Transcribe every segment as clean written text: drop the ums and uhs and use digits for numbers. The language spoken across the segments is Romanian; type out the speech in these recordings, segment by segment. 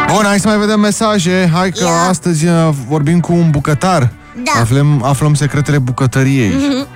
Bun, hai să mai vedem mesaje. Hai că astăzi vorbim cu un bucătar. Aflăm secretele bucătăriei.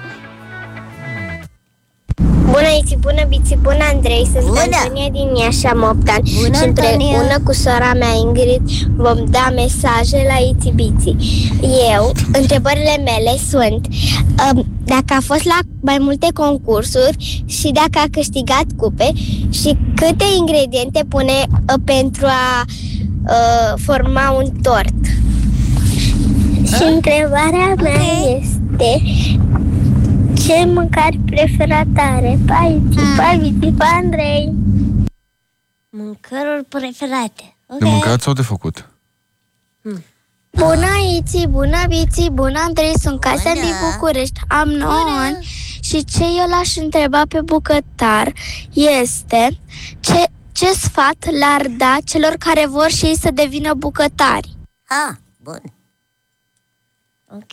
Bună, Iți, bună, Biți, bună, Andrei. Sunt Antonia din Iași, am 8 ani. Și împreună cu sora mea, Ingrid, vom da mesaje la Iți Biți. Întrebările mele sunt dacă a fost la mai multe concursuri și dacă a câștigat cupe și câte ingrediente pune pentru a forma un tort. Și întrebarea mea este: ce mâncare preferată are? Biți, Andrei. Mâncăruri preferate. De mâncat sau de făcut? Bună, Iți, bună, Biți, bună, Andrei. Sunt Casia din București, am 9 ani. Și ce eu l-aș întreba pe bucătar este ce sfat l-ar da celor care vor și ei să devină bucătari. Bun. Ok.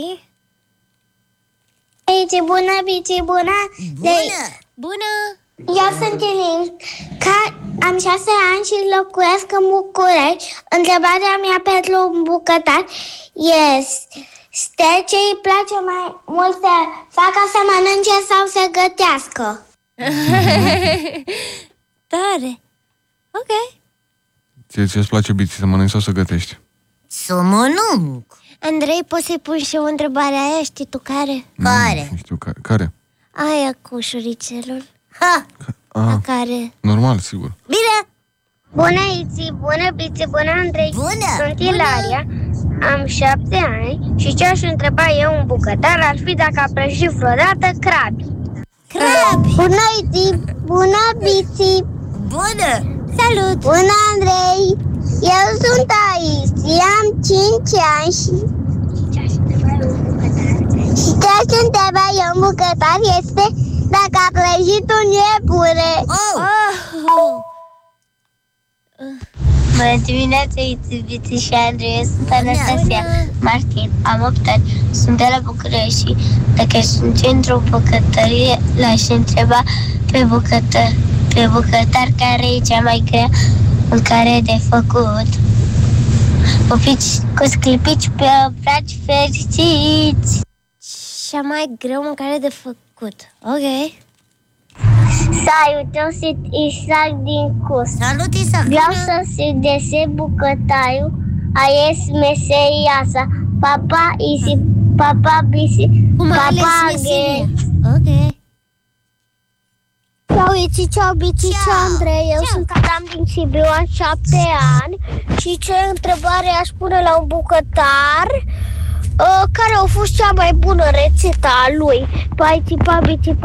Iți, bună, Biți, bună. Bună. Eu sunt Elin, am 6 ani și locuiesc în București. Întrebarea mea pentru un bucătar este ce îi place mai mult să facă, să mănânce sau să gătească. Tare. Ok. Ție-ți place, Biți, să mănânci sau să gătești? Să mănânc. Andrei, poți să-i pun și o întrebare aia? Știi tu care? Care? Nu știu care. Aia cu șuricelul. Care? Normal, sigur. Bine! Bună, Iți, bună, Biți, bună, Andrei. Sunt Ilaria, am 7 ani și ce aș întreba eu un bucătar ar fi dacă a prăjit vreodată crabi. Bună, Iți, bună, Biți. Bună! Salut! Bună, Andrei. Eu sunt Ais, am 5 ani și ce aș întreba eu un bucătar este dacă a prăjit un iepure. Bună dimineața, Iți, Biți și Andrei. Eu sunt Anastasia Martin, am 8 ani. Sunt de la București și dacă sunt într-o bucătărie, l-aș întreba pe bucătar care e cea mai grea mâncare de făcut. Pupici cu sclipici pe obraci fericiți. Cea mai greu mâncare de făcut. Ok. Salut, eu sunt Isaac din Cus. Salut, Isaac. Vreau să se dese bucătaiul ales meseria sa. Papa, Isi, papa, Bisi, papa, Aghe. Ok. Ciao, Iți, ciao, Bici, ciao, Andrei. Eu sunt Adam din Sibiu, am 7 ani. Și ce întrebare aș pune la un bucătar? Care a fost cea mai bună rețetă a lui? Pai, tipa, bici,